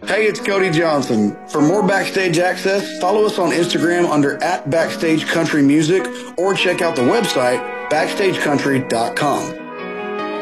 Hey, it's Cody Johnson. For more backstage access, follow us on Instagram under @BackstageCountryMusic or check out the website backstagecountry.com.